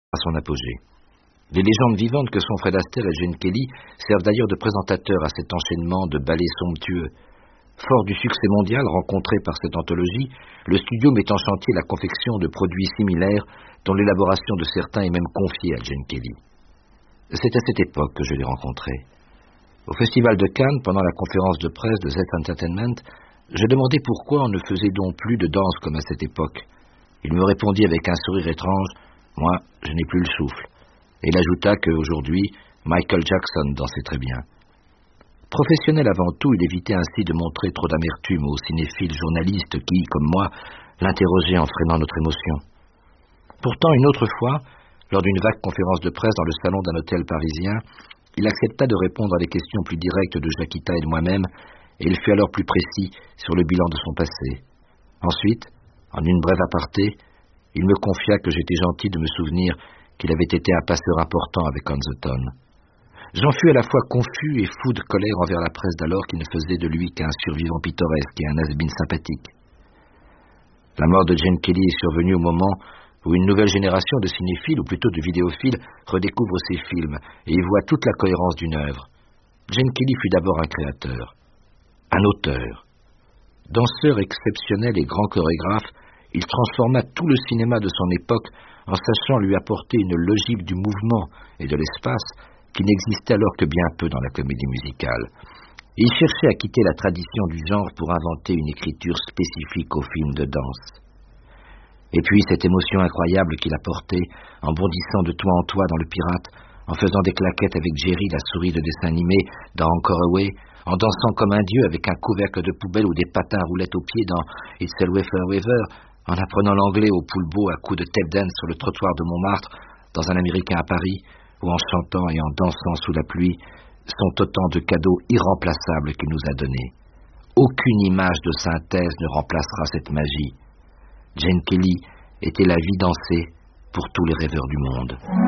à son apogée. Les légendes vivantes que sont Fred Astaire et Gene Kelly servent d'ailleurs de présentateurs à cet enchaînement de ballets somptueux. Fort du succès mondial rencontré par cette anthologie, le studio met en chantier la confection de produits similaires dont l'élaboration de certains est même confiée à Gene Kelly. C'est à cette époque que je l'ai rencontré. Au Festival de Cannes, pendant la conférence de presse de Z Entertainment, je demandai pourquoi on ne faisait donc plus de danse comme à cette époque. Il me répondit avec un sourire étrange, « Moi, je n'ai plus le souffle ». Et il ajouta qu'aujourd'hui, Michael Jackson dansait très bien. Professionnel avant tout, il évitait ainsi de montrer trop d'amertume aux cinéphiles journalistes qui, comme moi, l'interrogeaient en freinant notre émotion. Pourtant, une autre fois, lors d'une vague conférence de presse dans le salon d'un hôtel parisien, il accepta de répondre à des questions plus directes de Jacquita et de moi-même, et il fut alors plus précis sur le bilan de son passé. Ensuite, en une brève aparté, il me confia que j'étais gentil de me souvenir qu'il avait été un passeur important avec On the Ton. J'en fus à la fois confus et fou de colère envers la presse d'alors qui ne faisait de lui qu'un survivant pittoresque et un has-been sympathique. La mort de Gene Kelly est survenue au moment où une nouvelle génération de cinéphiles, ou plutôt de vidéophiles, redécouvre ses films et y voit toute la cohérence d'une œuvre. Gene Kelly fut d'abord un créateur, un auteur. Danseur exceptionnel et grand chorégraphe, il transforma tout le cinéma de son époque en sachant lui apporter une logique du mouvement et de l'espace qui n'existait alors que bien peu dans la comédie musicale. Et il cherchait à quitter la tradition du genre pour inventer une écriture spécifique aux films de danse. Et puis cette émotion incroyable qu'il apportait, en bondissant de toit en toit dans Le Pirate, en faisant des claquettes avec Jerry, la souris de dessin animé, dans Encore Away, en dansant comme un dieu avec un couvercle de poubelle ou des patins roulettes aux pieds dans It's Always Forever, en apprenant l'anglais au poulbeau à coups de tap dance sur le trottoir de Montmartre, dans Un Américain à Paris, ou en chantant et en dansant sous la pluie, sont autant de cadeaux irremplaçables qu'il nous a donnés. Aucune image de synthèse ne remplacera cette magie. Gene Kelly était la vie dansée pour tous les rêveurs du monde.